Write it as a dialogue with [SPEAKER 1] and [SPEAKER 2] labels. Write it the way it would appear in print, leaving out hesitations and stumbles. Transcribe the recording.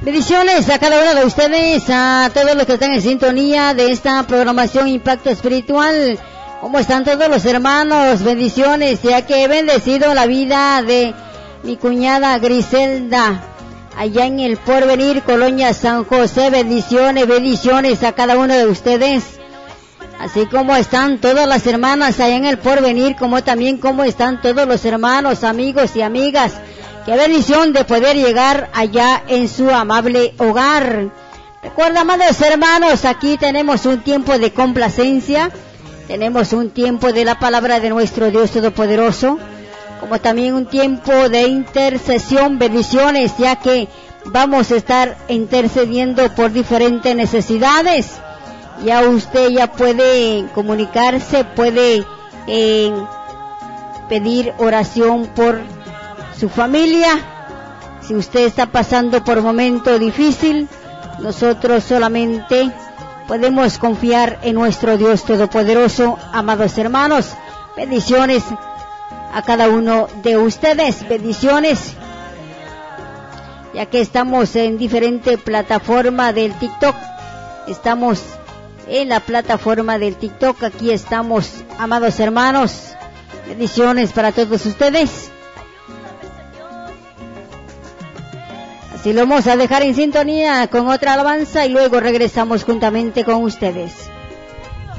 [SPEAKER 1] Bendiciones a cada uno de ustedes, a todos los que están en sintonía de esta programación Impacto Espiritual. ¿Cómo están todos los hermanos? Bendiciones, ya que he bendecido la vida de mi cuñada Griselda, allá en el Porvenir, Colonia San José. Bendiciones, bendiciones a cada uno de ustedes. Así como están todas las hermanas allá en el Porvenir, como también como están todos los hermanos, amigos y amigas. Qué bendición de poder llegar allá en su amable hogar. Recuerda, amados hermanos, aquí tenemos un tiempo de complacencia, tenemos un tiempo de la palabra de nuestro Dios Todopoderoso, como también un tiempo de intercesión. Bendiciones, ya que vamos a estar intercediendo por diferentes necesidades. Ya usted ya puede comunicarse, puede pedir oración por su familia. Si usted está pasando por un momento difícil, nosotros solamente podemos confiar en nuestro Dios Todopoderoso. Amados hermanos, bendiciones a cada uno de ustedes, bendiciones, ya que estamos en diferente plataforma del TikTok. Estamos en la plataforma del TikTok, aquí estamos, amados hermanos, bendiciones para todos ustedes. Así lo vamos a dejar en sintonía con otra alabanza y luego regresamos juntamente con ustedes.